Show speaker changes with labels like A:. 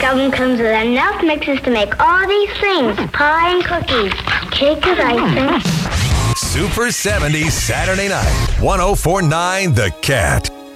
A: oven comes with enough mixes to make all these things. Pie and cookies, cake with icing.
B: Super 70s Saturday night. 104.9 The Cat.